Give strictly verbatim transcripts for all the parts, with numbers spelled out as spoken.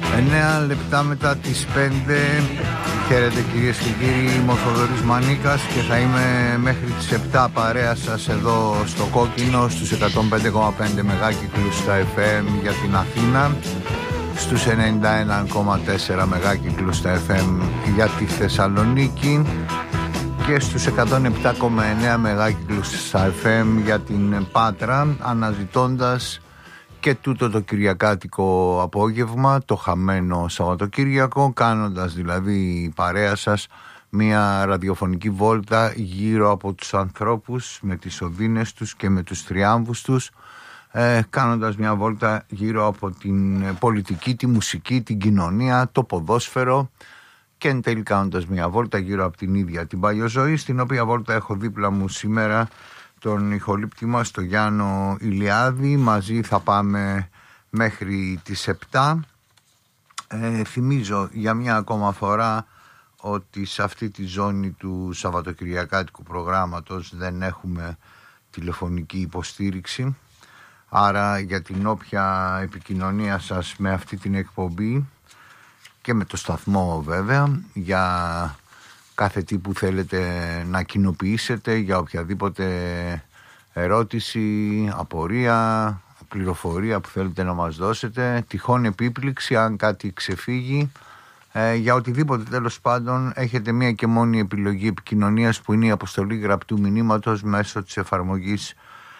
εννέα λεπτά μετά τις πέντε. Χαίρετε κυρίες και κύριοι, είμαι ο Θοδωρής Μανίκας και θα είμαι μέχρι τις επτά παρέα σας εδώ στο Κόκκινο στους εκατόν πέντε κόμμα πέντε μεγάκυκλους στα εφ εμ για την Αθήνα, στους ενενήντα ένα κόμμα τέσσερα μεγάκυκλους στα εφ εμ για τη Θεσσαλονίκη και στους εκατόν επτά κόμμα εννέα μεγάκυκλους στα εφ εμ για την Πάτρα, αναζητώντας και τούτο το κυριακάτικο απόγευμα, το χαμένο Σαββατοκύριακο, κάνοντας δηλαδή παρέα σας μια ραδιοφωνική βόλτα γύρω από τους ανθρώπους με τις οδύνες τους και με τους τριάμβους τους, ε, κάνοντας μια βόλτα γύρω από την πολιτική, τη μουσική, την κοινωνία, το ποδόσφαιρο και εν τέλει κάνοντας μια βόλτα γύρω από την ίδια την παλιοζωή, στην οποία βόλτα έχω δίπλα μου σήμερα τον ηχολήπτη μας, τον Γιάννο Ηλιάδη. Μαζί θα πάμε μέχρι τις επτά. Ε, θυμίζω για μια ακόμα φορά ότι σε αυτή τη ζώνη του Σαββατοκυριακάτικου προγράμματος δεν έχουμε τηλεφωνική υποστήριξη. Άρα για την όποια επικοινωνία σας με αυτή την εκπομπή και με το σταθμό βέβαια, για κάθε τι που θέλετε να κοινοποιήσετε, για οποιαδήποτε ερώτηση, απορία, πληροφορία που θέλετε να μας δώσετε, τυχόν επίπληξη αν κάτι ξεφύγει, ε, για οτιδήποτε τέλος πάντων, έχετε μία και μόνη επιλογή επικοινωνίας που είναι η αποστολή γραπτού μηνύματος μέσω της εφαρμογής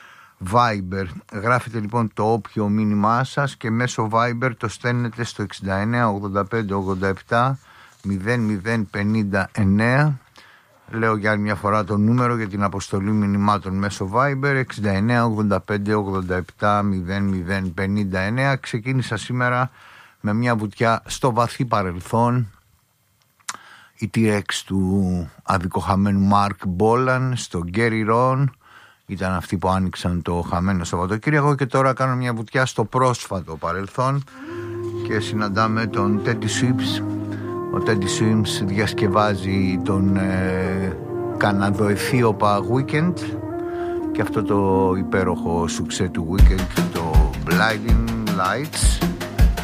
Viber. Γράφετε λοιπόν το όποιο μήνυμά σας και μέσω Viber το στέλνετε στο εξήντα εννέα ογδόντα πέντε ογδόντα επτά μηδέν μηδέν πενήντα εννέα. Λέω για άλλη μια φορά το νούμερο για την αποστολή μηνυμάτων μέσω Viber, εξήντα εννέα ογδόντα πέντε ογδόντα επτά μηδέν μηδέν πενήντα εννέα. Ξεκίνησα σήμερα με μια βουτιά στο βαθύ παρελθόν. Η τι-Rex του αδικοχαμένου Μαρκ Μπόλαν στο Γκέρι Ρον ήταν αυτοί που άνοιξαν το χαμένο Σαββατοκύριακο, και τώρα κάνω μια βουτιά στο πρόσφατο παρελθόν και συναντάμε τον Teddy Swims. Ο Teddy Swims διασκευάζει τον ε, Καναδοαιθίωπα Weekend και αυτό το υπέροχο σουξέ του Weekend, το Blinding Lights.